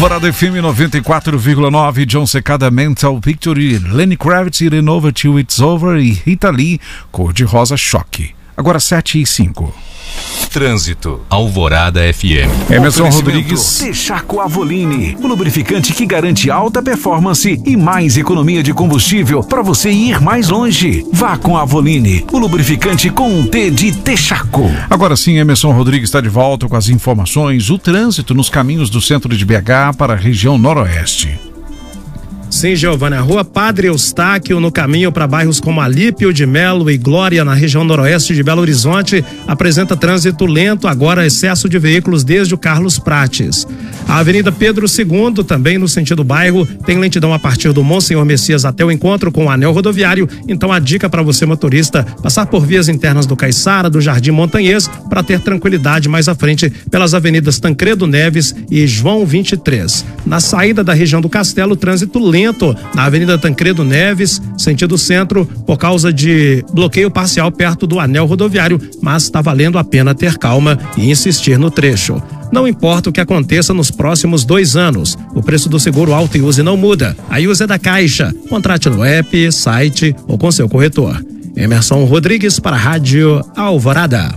Alvorada FM 94,9, John Secada, Mental Victory, Lenny Kravitz, Renova Till It's Over e Rita Lee, Cor de Rosa Choque. Agora 7h05. Trânsito, Alvorada FM. Emerson Rodrigues. Texaco Avoline, o lubrificante que garante alta performance e mais economia de combustível para você ir mais longe. Vá com a Avoline, o lubrificante com um T de Texaco. Agora sim, Emerson Rodrigues está de volta com as informações. O trânsito nos caminhos do centro de BH para a região noroeste. Sim, Giovana, a rua Padre Eustáquio, no caminho para bairros como Alípio de Melo e Glória, na região noroeste de Belo Horizonte, apresenta trânsito lento, agora excesso de veículos desde o Carlos Prates. A Avenida Pedro II, também no sentido bairro, tem lentidão a partir do Monsenhor Messias até o encontro com o anel rodoviário, então a dica para você, motorista, passar por vias internas do Caiçara, do Jardim Montanhês, para ter tranquilidade mais à frente pelas avenidas Tancredo Neves e João 23. Na saída da região do Castelo, trânsito lento na Avenida Tancredo Neves, sentido centro, por causa de bloqueio parcial perto do anel rodoviário, mas está valendo a pena ter calma e insistir no trecho. Não importa o que aconteça nos próximos 2 anos, o preço do seguro Auto e Use não muda. A Use é da Caixa. Contrate no app, site ou com seu corretor. Emerson Rodrigues para a Rádio Alvorada.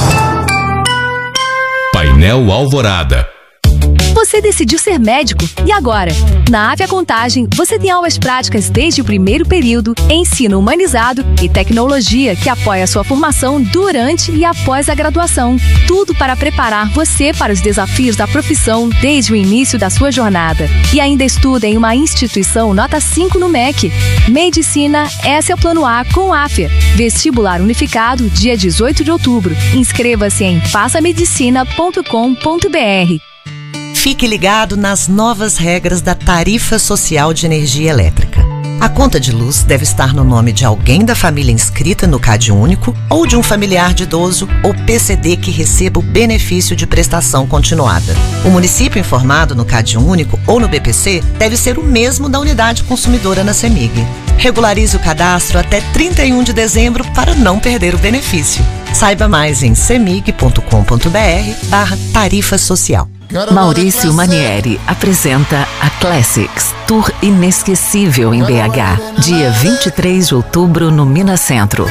Painel Alvorada. Você decidiu ser médico e agora? Na Avia Contagem, você tem aulas práticas desde o primeiro período, ensino humanizado e tecnologia que apoia a sua formação durante e após a graduação. Tudo para preparar você para os desafios da profissão desde o início da sua jornada. E ainda estuda em uma instituição nota 5 no MEC. Medicina, esse é o plano A com Afia. Vestibular unificado, dia 18 de outubro. Inscreva-se em passamedicina.com.br. Fique ligado nas novas regras da Tarifa Social de Energia Elétrica. A conta de luz deve estar no nome de alguém da família inscrita no CadÚnico ou de um familiar de idoso ou PCD que receba o benefício de prestação continuada. O município informado no CadÚnico ou no BPC deve ser o mesmo da unidade consumidora na CEMIG. Regularize o cadastro até 31 de dezembro para não perder o benefício. Saiba mais em cemig.com.br/tarifa social. Maurício Manieri apresenta a Classics, tour inesquecível em BH, dia 23 de outubro no Minas Centro.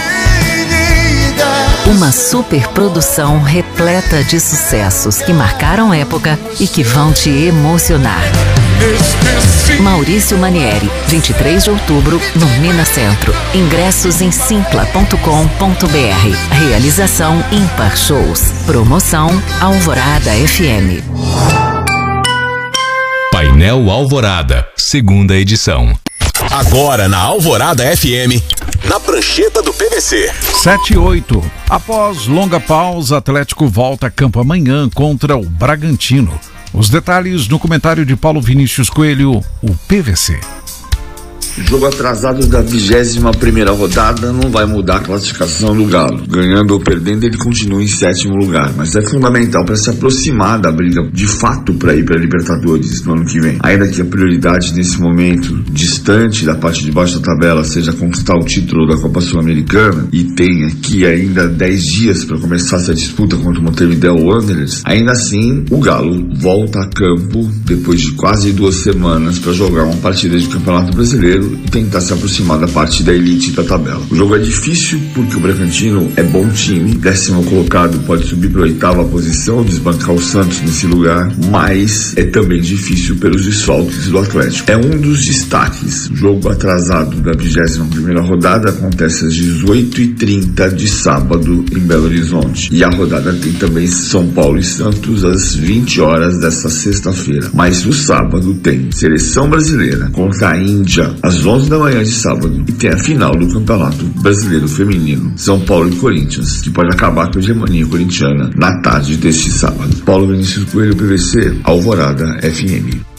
Uma superprodução repleta de sucessos que marcaram época e que vão te emocionar. Maurício Manieri, 23 de outubro no Minas Centro. Ingressos em simpla.com.br. Realização Ímpar Shows. Promoção Alvorada FM. Painel Alvorada, segunda edição. Agora na Alvorada FM, na prancheta do PVC. 7h08. Após longa pausa, Atlético volta a campo amanhã contra o Bragantino. Os detalhes no comentário de Paulo Vinícius Coelho, o PVC. Jogo atrasado da 21ª rodada não vai mudar a classificação do Galo. Ganhando ou perdendo, ele continua em 7º lugar, mas é fundamental para se aproximar da briga de fato para ir para a Libertadores no ano que vem. Ainda que a prioridade nesse momento, distante da parte de baixo da tabela, seja conquistar o título da Copa Sul-Americana e tem aqui ainda 10 dias para começar essa disputa contra o Montevideo Wanderers, ainda assim o Galo volta a campo depois de quase 2 semanas para jogar uma partida de Campeonato Brasileiro e tentar se aproximar da parte da elite da tabela. O jogo é difícil porque o Bragantino é bom time, 10º colocado, pode subir para a 8ª posição, desbancar o Santos nesse lugar, mas é também difícil pelos desfalques do Atlético. É um dos destaques. O jogo atrasado da 21ª rodada acontece às 18h30 de sábado em Belo Horizonte. E a rodada tem também São Paulo e Santos às 20 horas desta sexta-feira. Mas no sábado tem Seleção Brasileira contra a Índia às 11 da manhã de sábado e tem a final do Campeonato Brasileiro Feminino, São Paulo e Corinthians, que pode acabar com a hegemonia corintiana na tarde deste sábado. Paulo Vinícius Coelho, PVC, Alvorada FM.